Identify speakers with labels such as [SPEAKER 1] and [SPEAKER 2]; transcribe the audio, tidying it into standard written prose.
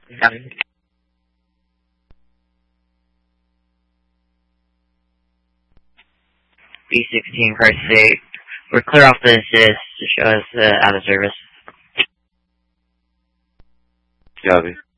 [SPEAKER 1] Copy. B16 Price State. We're clear off the assist to show us out of service.
[SPEAKER 2] Copy.